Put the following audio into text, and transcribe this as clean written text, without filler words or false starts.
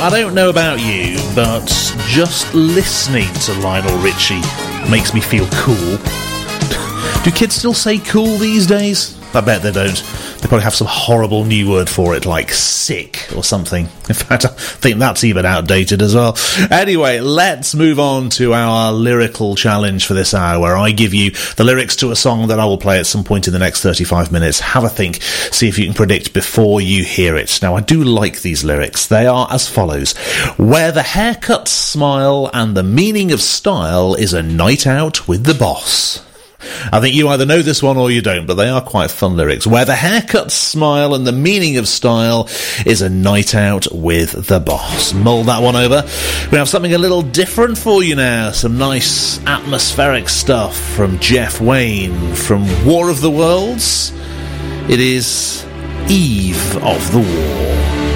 I don't know about you, but just listening to Lionel Richie makes me feel cool. Do kids still say cool these days? I bet they don't. They probably have some horrible new word for it, like sick or something. In fact, I think that's even outdated as well. Anyway, let's move on to our lyrical challenge for this hour, where I give you the lyrics to a song that I will play at some point in the next 35 minutes. Have a think, see if you can predict before you hear it. Now, I do like these lyrics. They are as follows. Where the haircuts smile and the meaning of style is a night out with the boss. I think you either know this one or you don't, but they are quite fun lyrics. Where the haircuts smile and the meaning of style is a night out with the boss. Mull that one over. We have something a little different for you now. Some nice atmospheric stuff from Jeff Wayne from War of the Worlds. It is Eve of the War.